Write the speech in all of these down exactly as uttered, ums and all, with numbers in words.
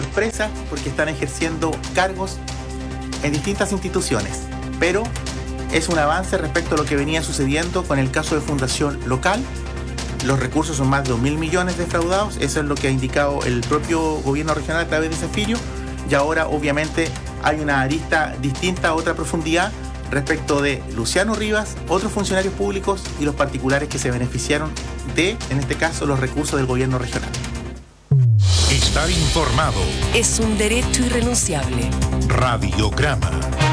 sorpresa porque están ejerciendo cargos en distintas instituciones, pero es un avance respecto a lo que venía sucediendo con el caso de Fundación Local. Los recursos son más de dos mil millones defraudados, eso es lo que ha indicado el propio gobierno regional a través de Cefiro, y ahora obviamente hay una arista distinta a otra profundidad respecto de Luciano Rivas, otros funcionarios públicos y los particulares que se beneficiaron de, en este caso, los recursos del gobierno regional. Estar informado es un derecho irrenunciable. Radiograma.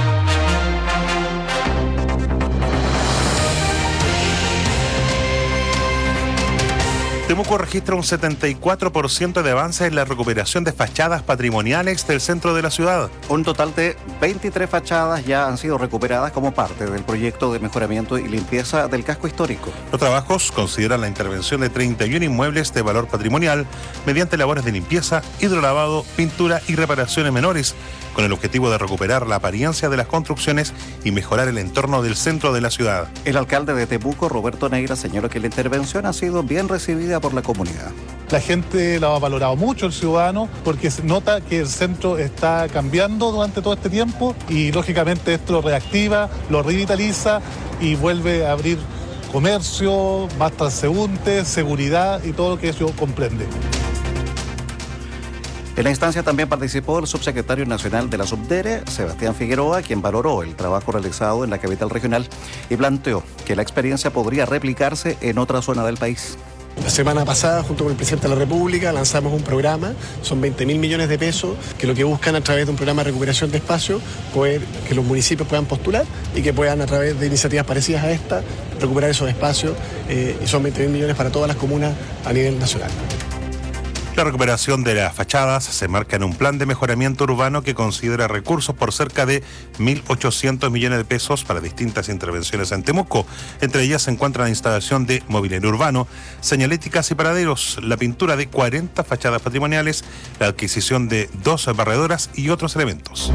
Temuco registra un setenta y cuatro por ciento de avance en la recuperación de fachadas patrimoniales del centro de la ciudad. Un total de veintitrés fachadas ya han sido recuperadas como parte del proyecto de mejoramiento y limpieza del casco histórico. Los trabajos consideran la intervención de treinta y uno inmuebles de valor patrimonial mediante labores de limpieza, hidrolavado, pintura y reparaciones menores, con el objetivo de recuperar la apariencia de las construcciones y mejorar el entorno del centro de la ciudad. El alcalde de Temuco, Roberto Neira, señaló que la intervención ha sido bien recibida por la comunidad. La gente lo ha valorado mucho, el ciudadano, porque se nota que el centro está cambiando durante todo este tiempo y lógicamente esto lo reactiva, lo revitaliza y vuelve a abrir comercio, más transeúntes, seguridad y todo lo que eso comprende. En la instancia también participó el subsecretario nacional de la Subdere, Sebastián Figueroa, quien valoró el trabajo realizado en la capital regional y planteó que la experiencia podría replicarse en otra zona del país. La semana pasada, junto con el presidente de la República, lanzamos un programa, son veinte mil millones de pesos, que lo que buscan a través de un programa de recuperación de espacio, poder que los municipios puedan postular y que puedan a través de iniciativas parecidas a esta, recuperar esos espacios, eh, y son veinte mil millones para todas las comunas a nivel nacional. La recuperación de las fachadas se marca en un plan de mejoramiento urbano que considera recursos por cerca de mil ochocientos millones de pesos para distintas intervenciones en Temuco. Entre ellas se encuentra la instalación de mobiliario urbano, señaléticas y paraderos, la pintura de cuarenta fachadas patrimoniales, la adquisición de dos barredoras y otros elementos.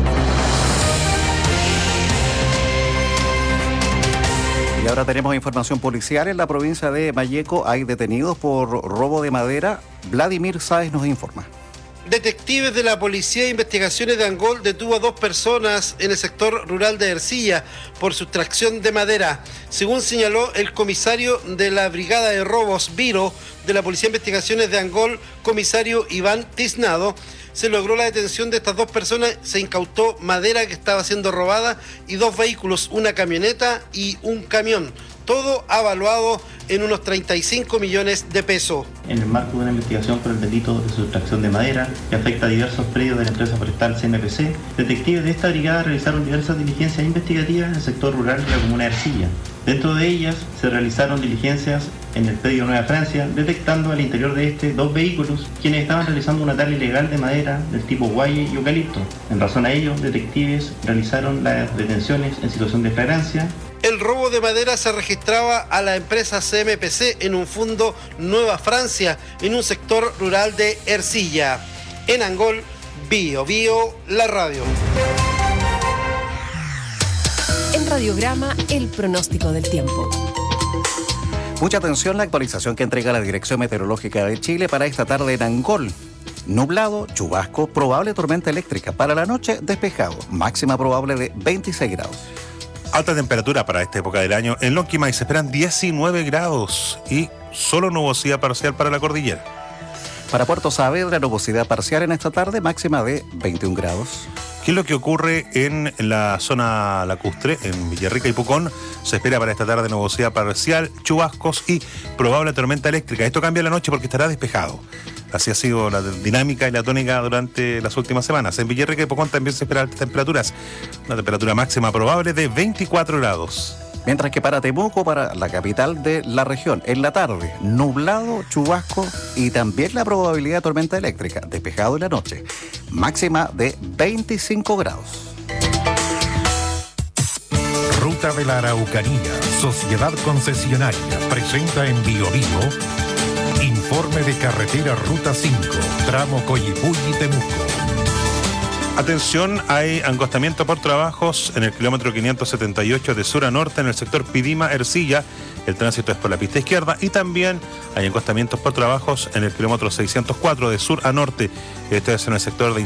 Y ahora tenemos información policial. En la provincia de Malleco hay detenidos por robo de madera. Vladimir Sáez nos informa. Detectives de la Policía de Investigaciones de Angol detuvo a dos personas en el sector rural de Ercilla por sustracción de madera. Según señaló el comisario de la Brigada de Robos, Viro, de la Policía de Investigaciones de Angol, comisario Iván Tiznado, se logró la detención de estas dos personas, se incautó madera que estaba siendo robada y dos vehículos, una camioneta y un camión. Todo avaluado en unos treinta y cinco millones de pesos. En el marco de una investigación por el delito de sustracción de madera que afecta a diversos predios de la empresa forestal C M P C, detectives de esta brigada realizaron diversas diligencias investigativas en el sector rural de la comuna de Ercilla. Dentro de ellas se realizaron diligencias en el predio Nueva Francia, detectando al interior de este dos vehículos, quienes estaban realizando una tala ilegal de madera del tipo guaye y eucalipto. En razón a ello, detectives realizaron las detenciones en situación de flagrancia. El robo de madera se registraba a la empresa C M P C en un fundo Nueva Francia, en un sector rural de Ercilla. En Angol, Bio Bio, la radio. En Radiograma, el pronóstico del tiempo. Mucha atención, la actualización que entrega la Dirección Meteorológica de Chile para esta tarde en Angol. Nublado, chubasco, probable tormenta eléctrica. Para la noche, despejado. Máxima probable de veintiséis grados. Alta temperatura para esta época del año. En Lonquimay se esperan diecinueve grados y solo nubosidad parcial para la cordillera. Para Puerto Saavedra, nubosidad parcial en esta tarde, máxima de veintiún grados. ¿Qué es lo que ocurre en la zona lacustre, en Villarrica y Pucón? Se espera para esta tarde nubosidad parcial, chubascos y probable tormenta eléctrica. Esto cambia la noche porque estará despejado. Así ha sido la dinámica y la tónica durante las últimas semanas. En Villarrica y Pucón también se esperan altas temperaturas. Una temperatura máxima probable de veinticuatro grados. Mientras que para Temuco, para la capital de la región, en la tarde, nublado, chubasco y también la probabilidad de tormenta eléctrica, despejado en la noche, máxima de veinticinco grados. Ruta de la Araucanía, Sociedad Concesionaria, presenta en Bio Vivo informe de carretera Ruta cinco, tramo Coyipulli-Temuco. Atención, hay angostamiento por trabajos en el kilómetro quinientos setenta y ocho de sur a norte en el sector Pidima-Ercilla. El tránsito es por la pista izquierda y también hay angostamientos por trabajos en el kilómetro seiscientos cuatro de sur a norte. Esto es en el sector de